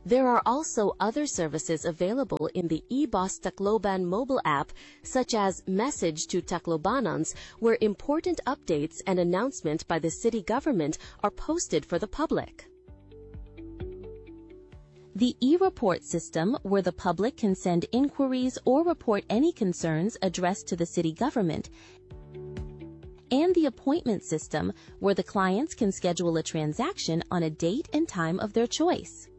There are also other services available in the eBOS Tacloban mobile app, such as Message to Taclobanans, where important updates and announcements by the city government are posted for the public. The e-report system, where the public can send inquiries or report any concerns addressed to the city government, and the appointment system, where the clients can schedule a transaction on a date and time of their choice.